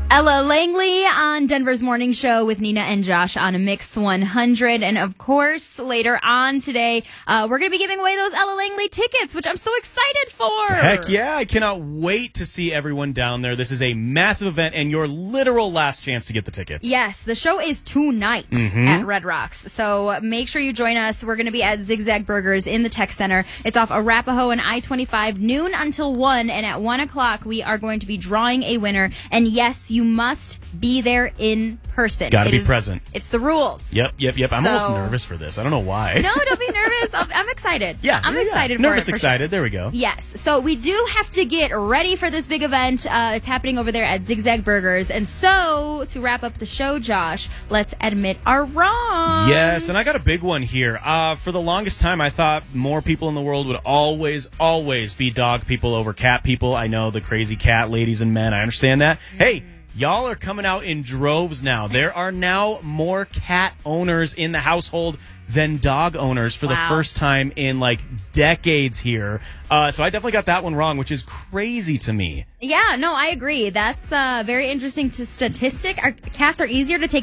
Ella Langley on Denver's Morning Show with Nina and Josh on a Mix 100. And of course, later on today, we're going to be giving away those Ella Langley tickets, which I'm so excited for. Heck yeah. I cannot wait to see everyone down there. This is a massive event and your literal last chance to get the tickets. Yes, the show is tonight at Red Rocks. So make sure you join us. We're going to be at Zigzag Burgers in the Tech Center. It's off Arapahoe and I-25, noon until 1. And at 1 o'clock, we are going to be drawing a winner. And yes, you must be there in person. Got to be present. It's the rules. Yep. I'm almost nervous for this. I don't know why. No, don't be nervous. I'm excited. Yeah. I'm excited for Nervous, it. excited. Sure. There we go. Yes. So we do have to get ready for this big event. It's happening over there at Zigzag Burgers. And so, to wrap up the show, Josh, let's admit our wrongs. Yes, and I got a big one here. For the longest time, I thought more people in the world would always be dog people over cat people. I know the crazy cat ladies and men. I understand that. Hey, y'all are coming out in droves now. There are now more cat owners in the household than dog owners for the first time in like decades here. So I definitely got that one wrong, which is crazy to me. Yeah, no, I agree. That's very interesting statistic. Our cats are easier to take